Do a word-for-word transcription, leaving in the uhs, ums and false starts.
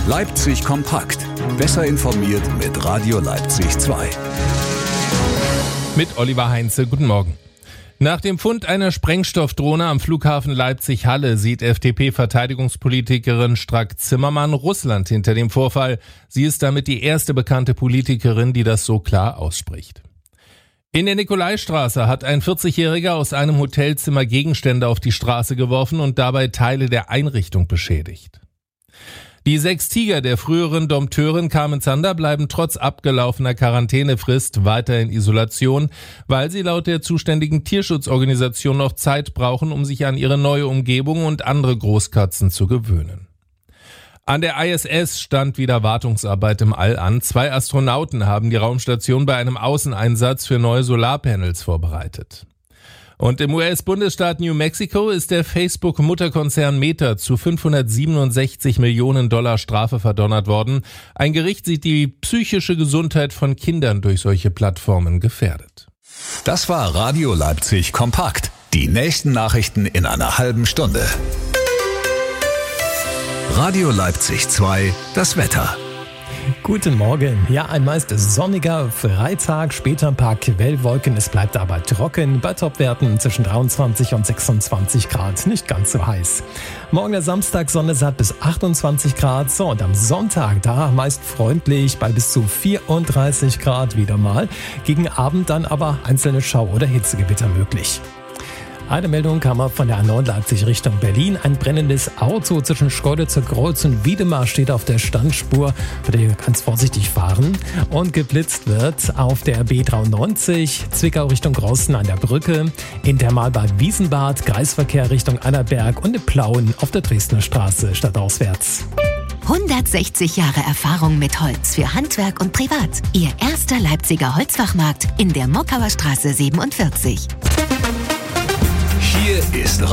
Leipzig kompakt. Besser informiert mit Radio Leipzig zwei. Mit Oliver Heinze, guten Morgen. Nach dem Fund einer Sprengstoffdrohne am Flughafen Leipzig-Halle sieht F D P-Verteidigungspolitikerin Strack-Zimmermann Russland hinter dem Vorfall. Sie ist damit die erste bekannte Politikerin, die das so klar ausspricht. In der Nikolaistraße hat ein vierzigjähriger aus einem Hotelzimmer Gegenstände auf die Straße geworfen und dabei Teile der Einrichtung beschädigt. Die sechs Tiger der früheren Dompteurin Carmen Zander bleiben trotz abgelaufener Quarantänefrist weiter in Isolation, weil sie laut der zuständigen Tierschutzorganisation noch Zeit brauchen, um sich an ihre neue Umgebung und andere Großkatzen zu gewöhnen. An der I S S stand wieder Wartungsarbeit im All an. Zwei Astronauten haben die Raumstation bei einem Außeneinsatz für neue Solarpanels vorbereitet. Und im U S-Bundesstaat New Mexico ist der Facebook-Mutterkonzern Meta zu fünfhundertsiebenundsechzig Millionen Dollar Strafe verdonnert worden. Ein Gericht sieht die psychische Gesundheit von Kindern durch solche Plattformen gefährdet. Das war Radio Leipzig kompakt. Die nächsten Nachrichten in einer halben Stunde. Radio Leipzig zwei, das Wetter. Guten Morgen. Ja, ein meist sonniger Freitag, später ein paar Quellwolken. Es bleibt aber trocken bei Topwerten zwischen dreiundzwanzig und sechsundzwanzig Grad. Nicht ganz so heiß. Morgen der Samstag, Sonne satt bis achtundzwanzig Grad. So, und am Sonntag, da meist freundlich bei bis zu vierunddreißig Grad wieder mal. Gegen Abend dann aber einzelne Schau- oder Hitzegewitter möglich. Eine Meldung kam von der A neun Leipzig Richtung Berlin. Ein brennendes Auto zwischen Schkeuditz zur Kreuz und Wiedemar steht auf der Standspur, bei der ihr ganz vorsichtig fahren. Und geblitzt wird auf der B dreiundneunzig, Zwickau Richtung Großen an der Brücke, in Thermalbad-Wiesenbad, Kreisverkehr Richtung Annaberg und in Plauen auf der Dresdner Straße stadtauswärts. hundertsechzig Jahre Erfahrung mit Holz für Handwerk und Privat. Ihr erster Leipziger Holzfachmarkt in der Mockauer Straße siebenundvierzig. Hier ist